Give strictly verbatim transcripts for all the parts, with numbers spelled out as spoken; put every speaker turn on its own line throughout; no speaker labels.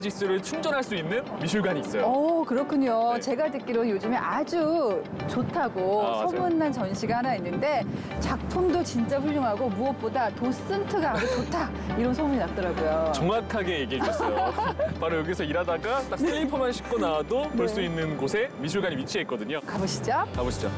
지수를 충전할 수 있는 미술관이 있어요.
오, 그렇군요.
네.
제가 듣기로 요즘에 아주 좋다고
아, 맞아요.
소문난 전시가 하나 있는데 작품도 진짜 훌륭하고 무엇보다 도슨트가 아주 좋다 이런 소문이 났더라고요.
정확하게 얘기해 주셨어요. 바로 여기서 일하다가 딱 슬리퍼만 신고 나와도 볼 수
네.
있는 곳에 미술관이 위치해 있거든요.
가보시죠.
가보시죠.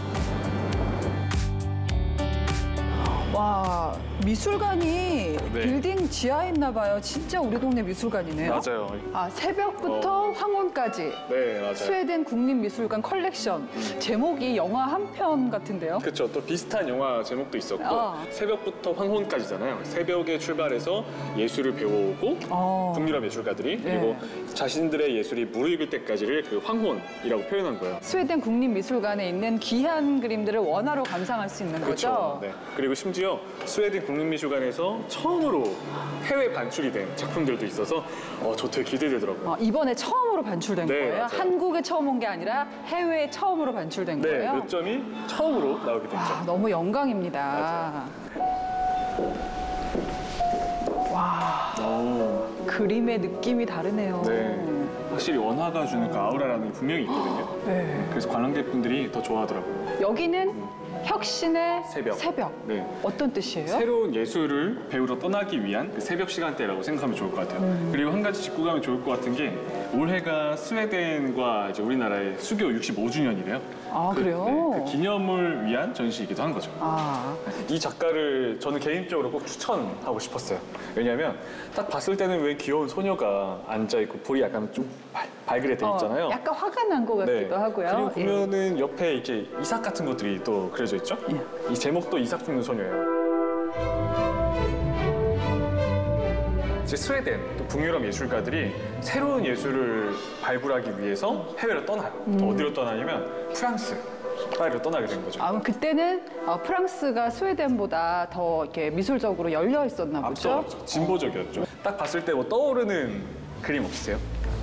와, 미술관이
네.
빌딩 지하에 있나 봐요. 진짜 우리 동네 미술관이네요.
맞아요.
아, 새벽부터 황혼까지
네, 맞아요.
스웨덴 국립미술관 컬렉션. 제목이 영화 한 편 같은데요.
그렇죠. 또 비슷한 영화 제목도 있었고
어.
새벽부터 황혼까지잖아요. 새벽에 출발해서 예술을 배워오고
어.
북유럽 예술가들이 그리고 자신들의 예술이 무르익을 때까지를 그 황혼이라고 표현한 거예요.
스웨덴 국립미술관에 있는 귀한 그림들을 원화로 감상할 수 있는 거죠.
그렇죠. 네. 그리고 심지어 스웨덴 국립미술관에서 처음으로 해외 반출이 된 작품들도 있어서 어, 저 되게 기대되더라고요.
어, 이번에 처음으로 반출된
네,
거예요?
맞아요.
한국에 처음 온 게 아니라 해외에 처음으로 반출된
네,
거예요?
몇 점이 처음으로 나오게 됐죠.
와, 너무 영광입니다. 와,
오.
그림의 느낌이 다르네요.
네. 확실히 원화가 주는 그 아우라라는 게 분명히 있거든요.
네.
그래서 관람객분들이 더 좋아하더라고요.
여기는 혁신의
새벽.
새벽.
네.
어떤 뜻이에요?
새로운 예술을 배우러 떠나기 위한 그 새벽 시간대라고 생각하면 좋을 것 같아요.
음.
그리고 한 가지 짚고 가면 좋을 것 같은 게 올해가 스웨덴과 이제 우리나라의 수교 육십오 주년이래요.
아,
그,
그래요?
네, 그 기념을 위한 전시이기도 한 거죠.
아,
이 작가를 저는 개인적으로 꼭 추천하고 싶었어요. 왜냐하면 딱 봤을 때는 왜 귀여운 소녀가 앉아있고 볼이 약간 좀 발, 발그레 돼 있잖아요.
어, 약간 화가 난 것 같기도 하고요.
그리고 보면은 옆에 이렇게 이삭 같은 것들이 또 그려져 있죠.
예.
이 제목도 이삭 죽는 소녀예요. 이제 스웨덴 또 북유럽 예술가들이 새로운 예술을 발굴하기 위해서 해외로 떠나요.
음.
또 어디로 떠나냐면 프랑스, 파리로 떠나게 된 거죠.
아, 그럼 그때는 어, 프랑스가 스웨덴보다 더 이렇게 미술적으로 열려 있었나 보죠?
앞서 진보적이었죠. 딱 봤을 때 뭐 떠오르는 그림 없으세요?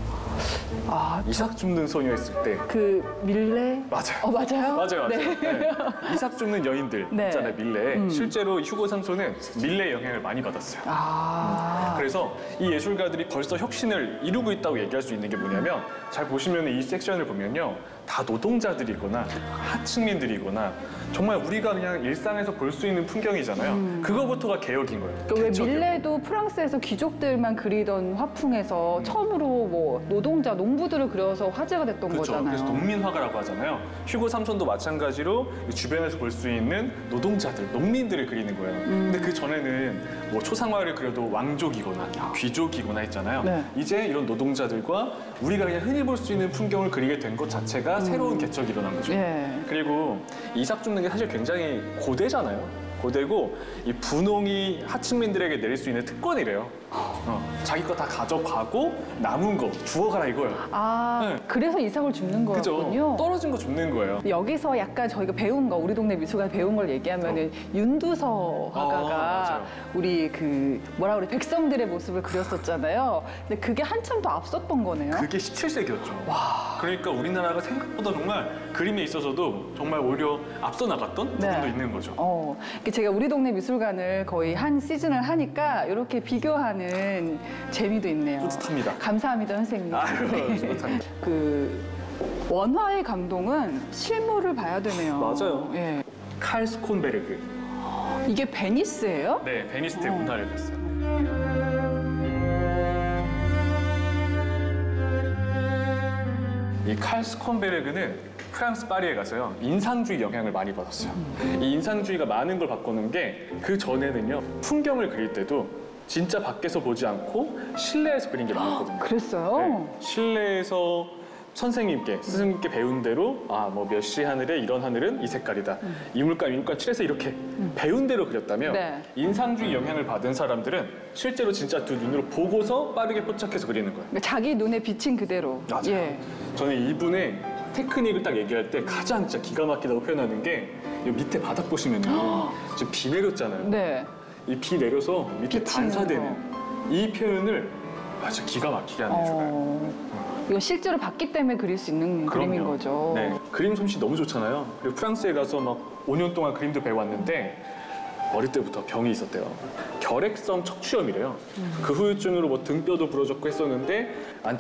아,
이삭 줍는 소녀 했을 때
그 밀레?
맞아요.
어, 맞아요?
맞아요, 맞아요.
네.
네. 이삭 줍는 여인들
네.
있잖아요, 밀레.
음.
실제로 휴고 삼손은 밀레 영향을 많이 받았어요.
아,
그래서 이 예술가들이 벌써 혁신을 이루고 있다고 얘기할 수 있는 게 뭐냐면 잘 보시면 이 섹션을 보면요. 다 노동자들이거나 하층민들이거나 정말 우리가 그냥 일상에서 볼 수 있는 풍경이잖아요. 그거부터가 개혁인 거예요.
그 왜
개척이요.
밀레도 프랑스에서 귀족들만 그리던 화풍에서 처음으로 뭐 노동자, 농부들을 그려서 화제가 됐던
그렇죠.
거잖아요.
그래서 농민화가라고 하잖아요. 휴고 삼손도 마찬가지로 주변에서 볼 수 있는 노동자들, 농민들을 그리는 거예요.
음.
근데 그 전에는 뭐 초상화를 그려도 왕족이거나 귀족이거나 했잖아요.
네.
이제 이런 노동자들과 우리가 그냥 흔히 볼 수 있는 풍경을 그리게 된 것 자체가 새로운 개척이 일어난 거죠.
음. 예.
그리고 이삭 줍는 게 사실 굉장히 고대잖아요. 고대고 이 분홍이 하층민들에게 내릴 수 있는 특권이래요. 어, 자기 거 다 가져가고 남은 거 주워가라 이거예요.
아,
네.
그래서 이삭을 줍는
그죠?
거였군요.
떨어진 거 줍는 거예요.
여기서 약간 저희가 배운 거, 우리 동네 미술관 배운 걸 얘기하면은 윤두서 화가가
아, 맞아요.
우리 그 뭐라 그래 백성들의 모습을 그렸었잖아요. 근데 그게 한참 더 앞섰던 거네요.
그게 십칠 세기였죠. 그러니까 우리나라가 생각보다 정말 그림에 있어서도 정말 오히려 앞서 나갔던
네.
부분도 있는 거죠.
어, 이렇게 제가 우리 동네 미술관을 거의 한 시즌을 하니까 이렇게 비교하는 재미도 있네요.
뿌듯합니다.
감사합니다, 선생님.
아유,
네.
뿌듯합니다.
그 원화의 감동은 실물을 봐야 되네요.
맞아요.
예.
칼 스콘베르그.
이게 베니스예요?
네, 베니스 대 문화를 했어요. 이 칼 스콘베르그는 프랑스 파리에 가서요 인상주의 영향을 많이 받았어요. 이 인상주의가 많은 걸 바꾸는 게 그 전에는요 풍경을 그릴 때도 진짜 밖에서 보지 않고 실내에서 그린 게 많았거든요.
그랬어요?
네, 실내에서 선생님께 스승님께 배운 대로 아 뭐 몇 시 하늘에 이런 하늘은 이 색깔이다. 이 물감 이 물감 칠해서 이렇게 배운 대로 그렸다면
네.
인상주의 영향을 받은 사람들은 실제로 진짜 두 눈으로 보고서 빠르게 포착해서 그리는 거예요.
그러니까 자기 눈에 비친 그대로.
맞아요.
예.
저는 이분의 테크닉을 딱 얘기할 때 가장 진짜 기가 막히다고 표현하는 게 이 밑에 바닥 보시면요 지금 비 내렸잖아요.
네.
이 비 내려서 밑에
비치는
반사되는 이 표현을 아주 기가 막히게 하는 예술가예요.
어, 이거 실제로 봤기 때문에 그릴 수 있는 그림인
그럼요.
거죠.
네, 그림 솜씨 너무 좋잖아요. 그리고 프랑스에 가서 막 오 년 동안 그림도 배워왔는데 어릴 때부터 병이 있었대요. 결핵성 척추염이래요. 그 후유증으로 뭐 등뼈도 부러졌고 했었는데